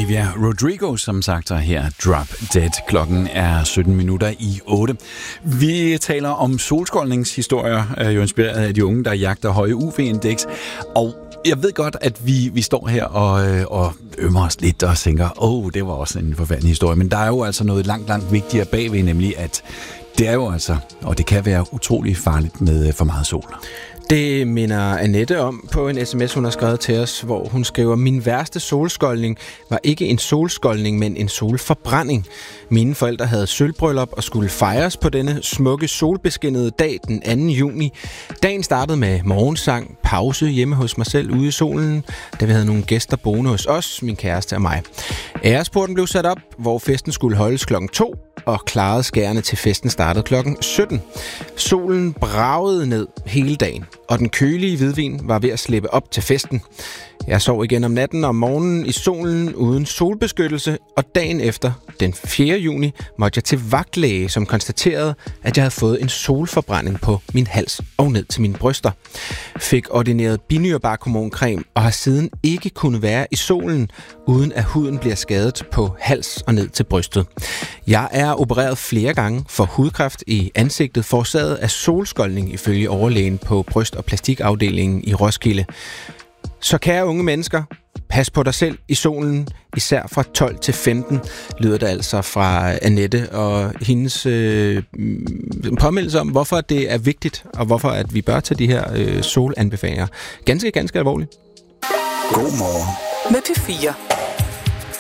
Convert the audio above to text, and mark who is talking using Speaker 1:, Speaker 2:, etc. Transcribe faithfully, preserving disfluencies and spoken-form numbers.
Speaker 1: Olivia Rodrigo, som sagt her, Drop Dead. Klokken er sytten minutter i otte. Vi taler om solskoldningshistorier, jo inspireret af de unge, der jagter høje U V-indeks. Og jeg ved godt, at vi, vi står her og, og ømmer os lidt og tænker, åh, oh, det var også en forfærdelig historie. Men der er jo altså noget langt, langt vigtigere bagved, nemlig at det er jo altså, og det kan være utrolig farligt med for meget sol.
Speaker 2: Det minder Annette om på en sms, hun har skrevet til os, hvor hun skriver: Min værste solskoldning var ikke en solskoldning, men en solforbrænding. Mine forældre havde sølvbryllup og skulle fejres på denne smukke solbeskinnede dag den anden juni. Dagen startede med morgensang, pause hjemme hos mig selv ude i solen, da vi havde nogle gæster boende hos os, min kæreste og mig. Æresporten blev sat op, hvor festen skulle holdes klokken to, og klarede skærene til festen startede klokken sytten. Solen bragede ned hele dagen, og den kølige hvidvin var ved at slippe op til festen. Jeg sov igen om natten og om morgenen i solen uden solbeskyttelse, og dagen efter, den fjerde juni, måtte jeg til vagtlæge, som konstaterede, at jeg havde fået en solforbrænding på min hals og ned til mine bryster. Fik ordineret binyrbarkhormoncreme og har siden ikke kunnet være i solen, uden at huden bliver skadet på hals og ned til brystet. Jeg er opereret flere gange for hudkræft i ansigtet, forårsaget af solskoldning ifølge overlægen på bryst- og plastikafdelingen i Roskilde. Så kære unge mennesker, pas på dig selv i solen, især fra tolv til femten, lyder det altså fra Annette og hendes øh, påmeldelse om, hvorfor det er vigtigt, og hvorfor at vi bør tage de her øh, solanbefalinger ganske, ganske alvorligt.
Speaker 3: God morgen med P fire.